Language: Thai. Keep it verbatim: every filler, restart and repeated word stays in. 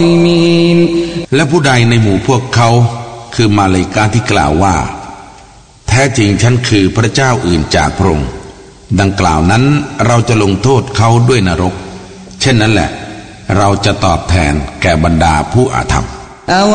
และผู้ใดในหมู่พวกเขาคือมาเลกาที่กล่าวว่าแท้จริงฉันคือพระเจ้าอื่นจากพระองค์ดังกล่าวนั้นเราจะลงโทษเขาด้วยนรกเช่นนั้นแหละเราจะตอบแทนแก่บรรดาผู้อาธรรม